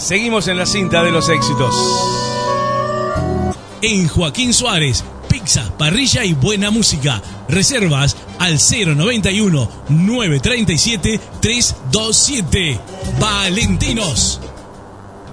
Seguimos en la cinta de los éxitos. En Joaquín Suárez, pizza, parrilla y buena música. Reservas al 091-937-327. Valentinos.